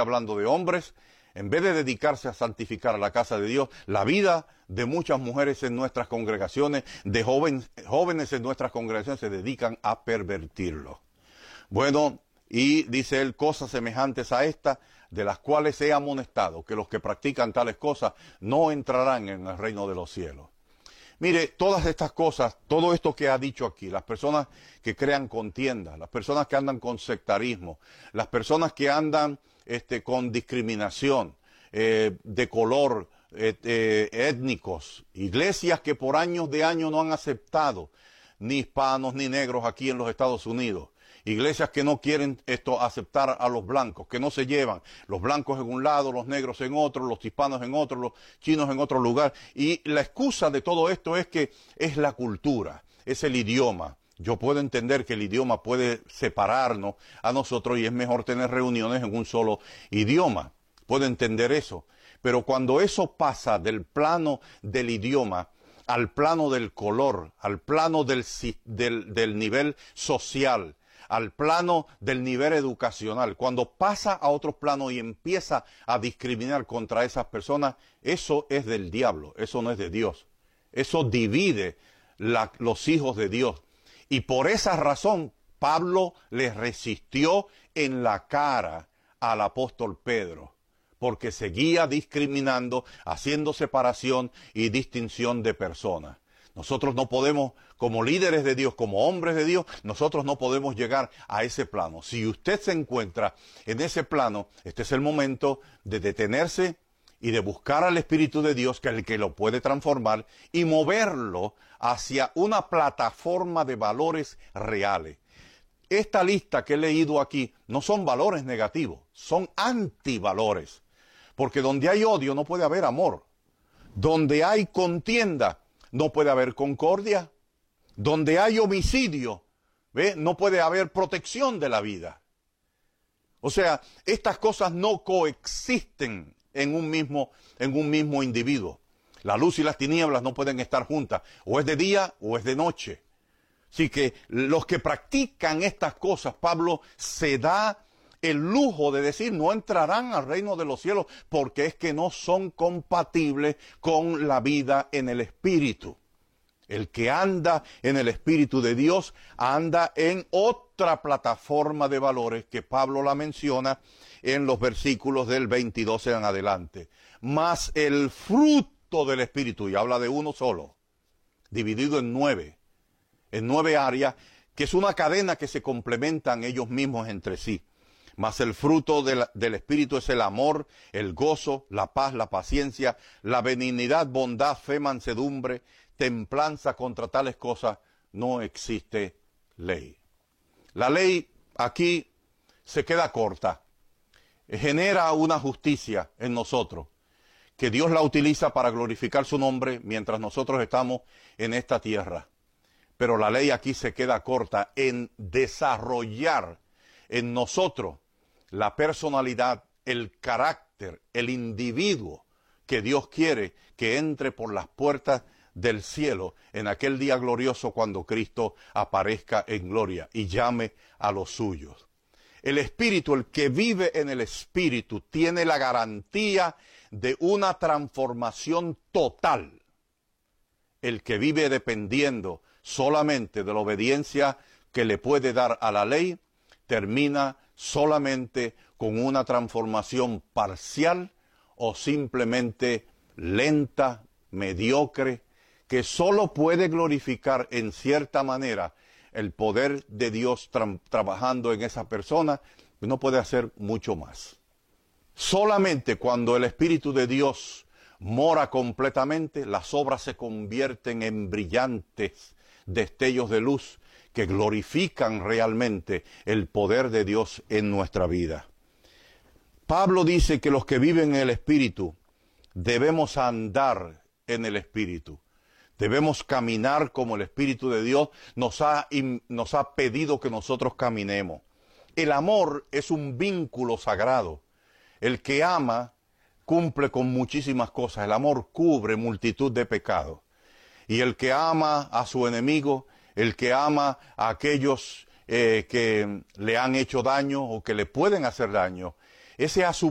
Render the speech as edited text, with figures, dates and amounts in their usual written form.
hablando de hombres, en vez de dedicarse a santificar la casa de Dios, la vida de muchas mujeres en nuestras congregaciones, de jóvenes en nuestras congregaciones, se dedican a pervertirlo. Bueno, y dice él, cosas semejantes a esta, de las cuales he amonestado, que los que practican tales cosas no entrarán en el reino de los cielos. Mire, todas estas cosas, todo esto que ha dicho aquí, las personas que crean contiendas, las personas que andan con sectarismo, las personas que andan con discriminación de color, étnicos, iglesias que por años de años no han aceptado ni hispanos ni negros aquí en los Estados Unidos, iglesias que no quieren aceptar a los blancos, que no se llevan, los blancos en un lado, los negros en otro, los hispanos en otro, los chinos en otro lugar, y la excusa de todo esto es que es la cultura, es el idioma. Yo puedo entender que el idioma puede separarnos a nosotros y es mejor tener reuniones en un solo idioma. Puedo entender eso. Pero cuando eso pasa del plano del idioma al plano del color, al plano del nivel social, al plano del nivel educacional, cuando pasa a otro plano y empieza a discriminar contra esas personas, eso es del diablo, eso no es de Dios. Eso divide los hijos de Dios. Y por esa razón, Pablo le resistió en la cara al apóstol Pedro, porque seguía discriminando, haciendo separación y distinción de personas. Nosotros no podemos, como líderes de Dios, como hombres de Dios, nosotros no podemos llegar a ese plano. Si usted se encuentra en ese plano, este es el momento de detenerse y de buscar al Espíritu de Dios, que es el que lo puede transformar, y moverlo hacia una plataforma de valores reales. Esta lista que he leído aquí no son valores negativos, son antivalores. Porque donde hay odio no puede haber amor. Donde hay contienda no puede haber concordia. Donde hay homicidio, no puede haber protección de la vida. O sea, estas cosas no coexisten en un mismo individuo. La luz y las tinieblas no pueden estar juntas. O es de día o es de noche. Así que los que practican estas cosas, Pablo se da el lujo de decir, no entrarán al reino de los cielos, porque es que no son compatibles con la vida en el Espíritu. El que anda en el Espíritu de Dios anda en otra plataforma de valores que Pablo la menciona en los versículos del 22 en adelante. Mas el fruto del Espíritu, y habla de uno solo, dividido en nueve áreas, que es una cadena que se complementan ellos mismos entre sí. Mas el fruto del Espíritu es el amor, el gozo, la paz, la paciencia, la benignidad, bondad, fe, mansedumbre, templanza. Contra tales cosas no existe ley. La ley aquí se queda corta. Genera una justicia en nosotros, que Dios la utiliza para glorificar su nombre mientras nosotros estamos en esta tierra. Pero la ley aquí se queda corta en desarrollar en nosotros la personalidad, el carácter, el individuo que Dios quiere que entre por las puertas del cielo en aquel día glorioso cuando Cristo aparezca en gloria y llame a los suyos. El Espíritu, el que vive en el Espíritu, tiene la garantía de una transformación total. El que vive dependiendo solamente de la obediencia que le puede dar a la ley, termina solamente con una transformación parcial o simplemente lenta, mediocre, que solo puede glorificar en cierta manera el poder de Dios trabajando en esa persona, no puede hacer mucho más. Solamente cuando el Espíritu de Dios mora completamente, las obras se convierten en brillantes destellos de luz que glorifican realmente el poder de Dios en nuestra vida. Pablo dice que los que viven en el Espíritu debemos andar en el Espíritu. Debemos caminar como el Espíritu de Dios nos ha pedido que nosotros caminemos. El amor es un vínculo sagrado. El que ama cumple con muchísimas cosas. El amor cubre multitud de pecados. Y el que ama a su enemigo, el que ama a aquellos que le han hecho daño o que le pueden hacer daño, ese